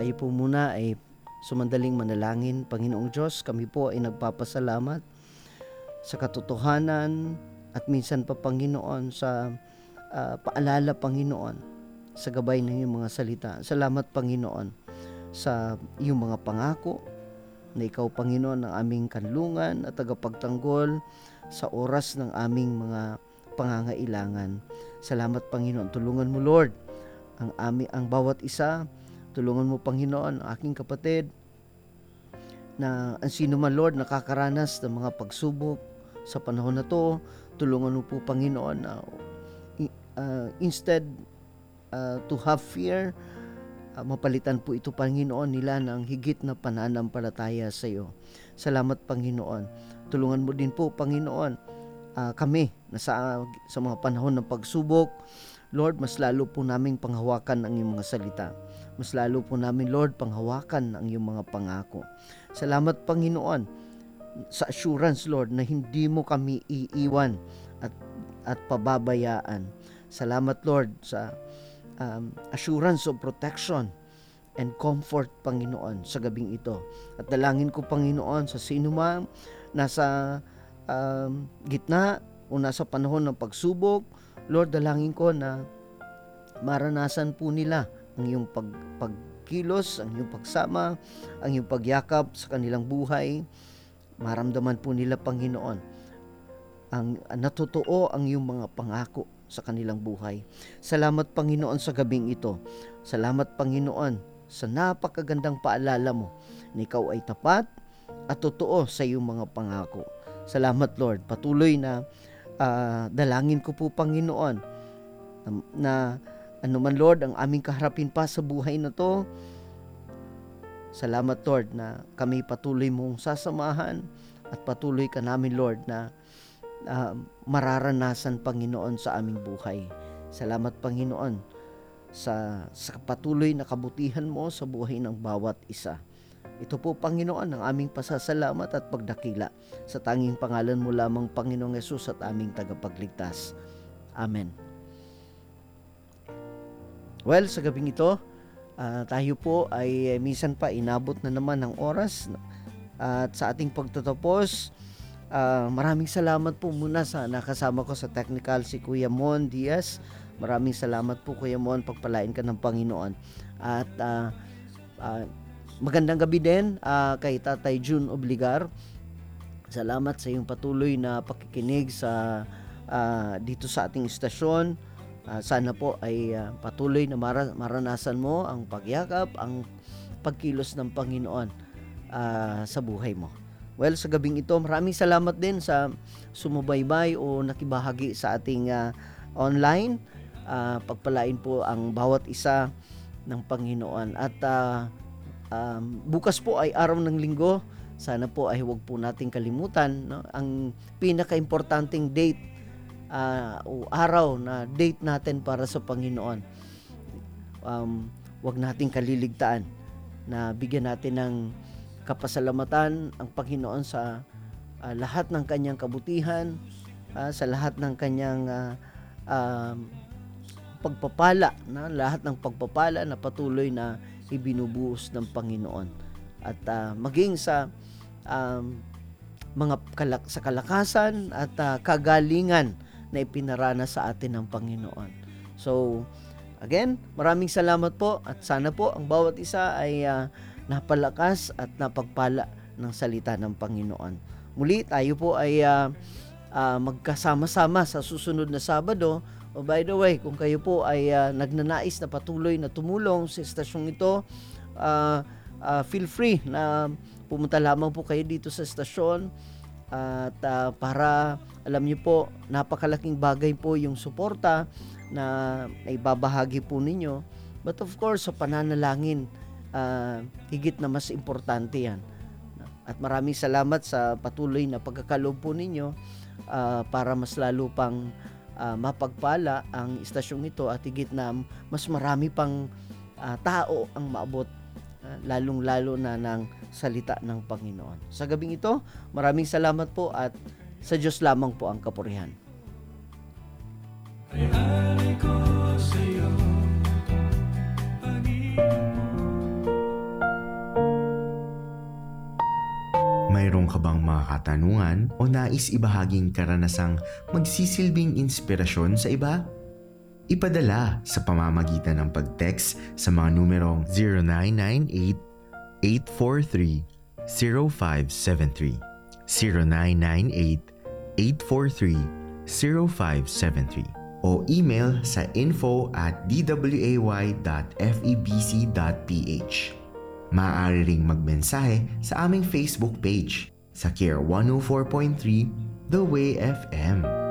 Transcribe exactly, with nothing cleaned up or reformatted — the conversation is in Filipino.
tayo po muna ay sumandaling manalangin. Panginoong Diyos, kami po ay nagpapasalamat sa katotohanan at minsan pa, Panginoon, sa uh, paalala, Panginoon, sa gabay ng iyong mga salita. Salamat, Panginoon, sa iyong mga pangako na ikaw, Panginoon, ang aming kanlungan at tagapagtanggol sa oras ng aming mga pangangailangan. Salamat, Panginoon. Tulungan mo, Lord, ang aming ang bawat isa. Tulungan mo, Panginoon, ang aking kapatid na ang sino man, Lord, nakakaranas ng mga pagsubok sa panahon na to. Tulungan mo po, Panginoon, na uh, instead uh, to have fear, Uh, mapalitan po ito, Panginoon, nila ng higit na pananampalataya sa iyo. Salamat, Panginoon. Tulungan mo din po, Panginoon, uh, kami na sa, sa mga panahon ng pagsubok. Lord, mas lalo po naming panghawakan ang iyong mga salita. Mas lalo po namin, Lord, panghawakan ang iyong mga pangako. Salamat, Panginoon, sa assurance, Lord, na hindi mo kami iiwan at, at pababayaan. Salamat, Lord, sa Um, assurance of protection and comfort, Panginoon, sa gabing ito. At dalangin ko, Panginoon, sa sino man nasa um, gitna o nasa panahon ng pagsubok, Lord, dalangin ko na maranasan po nila ang iyong pag, pagkilos, ang iyong pagsama, ang iyong pagyakap sa kanilang buhay. Maramdaman po nila, Panginoon, ang natotoo ang iyong mga pangako sa kanilang buhay. Salamat, Panginoon, sa gabing ito. Salamat, Panginoon, sa napakagandang paalala mo na ikaw ay tapat at totoo sa iyong mga pangako. Salamat, Lord. Patuloy na uh, dalangin ko po, Panginoon, na, na ano man, Lord, ang aming kaharapin pa sa buhay na to. Salamat, Lord, na kami patuloy mong sasamahan at patuloy ka namin, Lord, na Uh, mararanasan, Panginoon, sa aming buhay. Salamat, Panginoon, sa, sa patuloy na kabutihan mo sa buhay ng bawat isa. Ito po, Panginoon, ang aming pasasalamat at pagdakila sa tanging pangalan mo lamang, Panginoong Yesus, at aming tagapagligtas. Amen. Well, sa gabing ito, uh, tayo po ay minsan pa inabot na naman ng oras, uh, at sa ating pagtatapos, Uh, maraming salamat po muna sa nakasama ko sa technical, si Kuya Mon Diaz. Maraming salamat po, Kuya Mon, pagpalain ka ng Panginoon. At uh, uh, magandang gabi din uh, kay Tatay June Obligar. Salamat sa iyong patuloy na pakikinig sa uh, dito sa ating istasyon. Uh, sana po ay uh, patuloy na mar- maranasan mo ang pagyakap, ang pagkilos ng Panginoon uh, sa buhay mo. Well, sa gabing ito, maraming salamat din sa sumubaybay o nakibahagi sa ating uh, online. Uh, pagpalain po ang bawat isa ng Panginoon. At uh, um, bukas po ay araw ng linggo. Sana po ay huwag po nating kalimutan, no? Ang pinaka-importanting date uh, o araw na date natin para sa Panginoon. Um, huwag nating kaliligtaan na bigyan natin ng kapasalamatan ang Panginoon sa uh, lahat ng kanyang kabutihan, uh, sa lahat ng kanyang uh, uh, pagpapala, na lahat ng pagpapala na patuloy na ibinubuhos ng Panginoon. At uh, maging sa um, mga kalak- sa kalakasan at uh, kagalingan na ipinarana sa atin ng Panginoon. So, again, maraming salamat po, at sana po ang bawat isa ay uh, napalakas at napagpala ng salita ng Panginoon. Muli, tayo po ay uh, uh, magkasama-sama sa susunod na Sabado. Oh, by the way, kung kayo po ay uh, nagnanais na patuloy na tumulong sa estasyong ito, uh, uh, feel free na pumunta lamang po kayo dito sa estasyon. Uh, at uh, para, alam niyo po, napakalaking bagay po yung suporta na ibabahagi po ninyo. But of course, sa pananalangin, Uh, higit na mas importante yan. At maraming salamat sa patuloy na pagkakaloob po ninyo uh, para mas lalo pang uh, mapagpala ang istasyong ito, at higit na mas marami pang uh, tao ang maabot, uh, lalong-lalo na ng salita ng Panginoon. Sa gabing ito, maraming salamat po, at sa Diyos lamang po ang kapurihan. Ay, ko sa iyo, Panginoon. ka bang mga katanungan o nais ibahaging karanasang magsisilbing inspirasyon sa iba? Ipadala sa pamamagitan ng pag-text sa mga numerong zero nine nine eight, eight four three, zero five seven three, zero nine nine eight, eight four three, zero five seven three o email sa info at d w a y dot f e b c dot p h. Maaari ring magmensahe sa aming Facebook page sa Care one oh four point three The Way F M.